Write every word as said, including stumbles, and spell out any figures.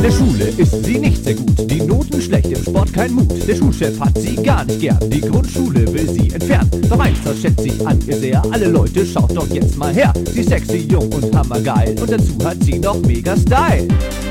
In der Schule ist sie nicht sehr gut, die Noten schlecht, im Sport kein Mut. Der Schulchef hat sie gar nicht gern, die Grundschule will sie entfernen. Doch eins, das schätzt sich an ihr sehr, alle Leute, schaut doch jetzt mal her. Sie ist sexy, jung und hammergeil und dazu hat sie noch mega Style.